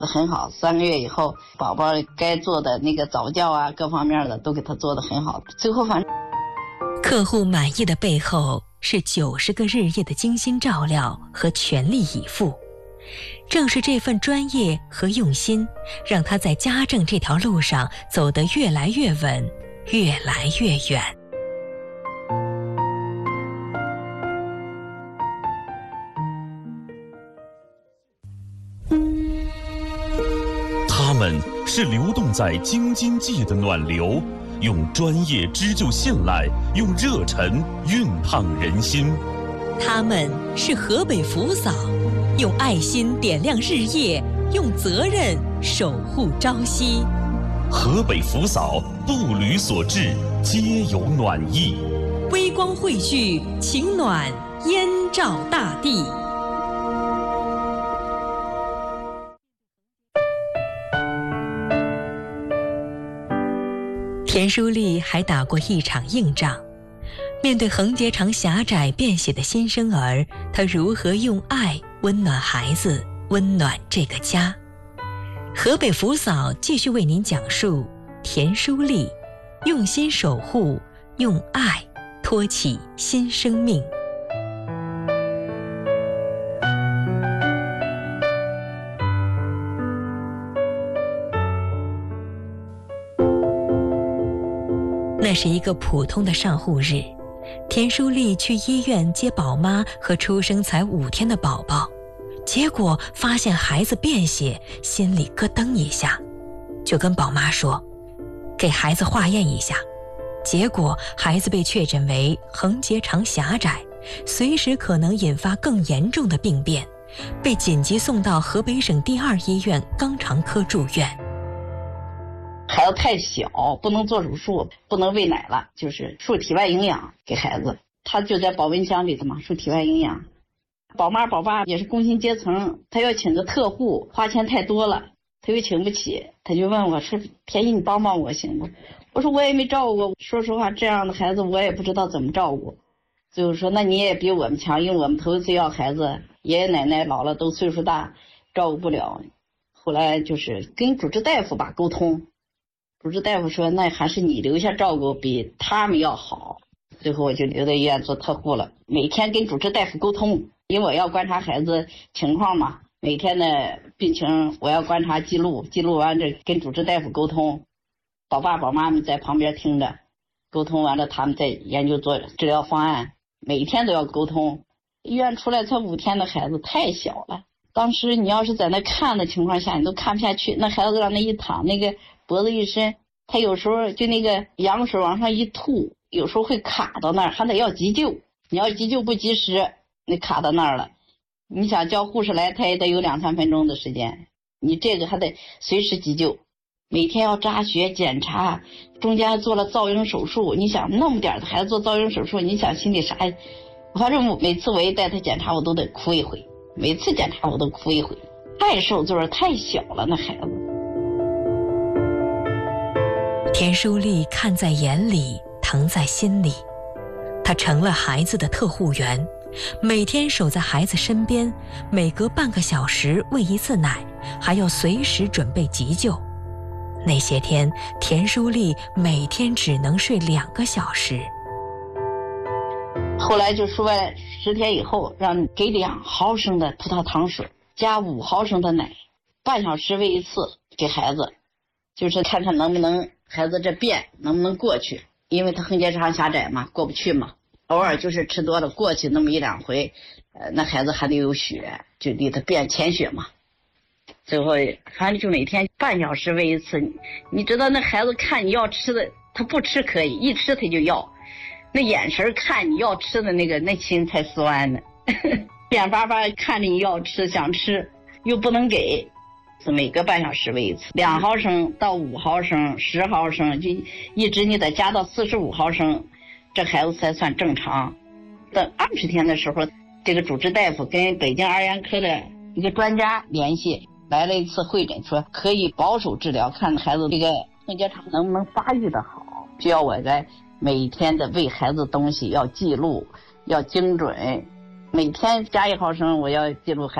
很好，3个月以后，宝宝该做的那个早教啊，各方面的都给他做得很好。最后反正客户满意的背后是90个日夜的精心照料和全力以赴。正是这份专业和用心，让他在家政这条路上走得越来越稳，越来越远。 他们是流动在京津冀的暖流，用专业织就信赖，用热忱熨烫人心。 他们是河北福嫂，用爱心点亮日夜，用责任守护朝夕。 河北福嫂，步履所至，皆有暖意。 微光汇聚，情暖燕赵大地。田淑丽还打过一场硬仗，面对横截长狭窄便携的新生儿，她如何用爱温暖孩子，温暖这个家？河北福嫂继续为您讲述田淑丽用心守护，用爱托起新生命。那是一个普通的上户日，田淑丽去医院接宝妈和出生才5天的宝宝，结果发现孩子便血，心里咯噔一下，就跟宝妈说给孩子化验一下。结果孩子被确诊为横截长狭窄，随时可能引发更严重的病变，被紧急送到河北省第2医院肛肠科住院。 孩子太小，不能做手术，不能喂奶了，就是输体外营养给孩子。他就在保温箱里头嘛，输体外营养。宝妈宝爸也是工薪阶层，他要请个特护，花钱太多了，他又请不起，他就问我说：“便宜你帮帮我行不？”我说我也没照顾过，说实话，这样的孩子我也不知道怎么照顾。最后说那你也比我们强，因为我们头一次要孩子，爷爷奶奶老了都岁数大，照顾不了。后来就是跟主治大夫吧沟通。主治大夫说那还是你留下照顾比他们要好，最后我就留在医院做特护了，每天跟主治大夫沟通，因为我要观察孩子情况嘛，每天的病情我要观察记录完这跟主治大夫沟通，宝爸宝妈们在旁边听着，沟通完了他们再研究做治疗方案，每天都要沟通。医院出来才5天的孩子太小了，当时你要是在那看的情况下你都看不下去，那孩子让那一躺，那个脖子一伸，他有时候就那个羊水往上一吐，有时候会卡到那儿，还得要急救，你要急救不及时，那卡到那儿了，你想叫护士来他也得有2-3分钟的时间，你这个还得随时急救，每天要扎血检查，中间还做了造影手术，你想那么点的孩子做造影手术，你想心里啥？反正每次我一带他检查我都得哭一回，每次检查我都哭一回，太受罪太小了那孩子。 田淑丽看在眼里，疼在心里，她成了孩子的特护员，每天守在孩子身边，每隔半个小时喂一次奶，还要随时准备急救。那些天，田淑丽每天只能睡2个小时。 后来就说10天以后，让给2毫升的葡萄糖水，加5毫升的奶，半小时喂一次给孩子，就是看看能不能孩子这便能不能过去，因为他横截长狭窄嘛，过不去嘛。偶尔就是吃多了过去那么1-2回，那孩子还得有血，就离他便潜血嘛。最后反正就每天半小时喂一次，你知道那孩子看你要吃的，他不吃可以，一吃他就要，那眼神看你要吃的那心才酸呢，眼巴巴看着你要吃想吃又不能给，是每隔半小时喂一次，2毫升到5毫升、10毫升，就一直你得加到45毫升，这孩子才算正常。等20天的时候，这个主治大夫跟北京儿研科的一个专家联系，来了一次会诊，说可以保守治疗，看孩子这个横截长能不能发育的好，需要我在每天的喂孩子东西要记录，要精准，每天加1毫升，我要记录孩子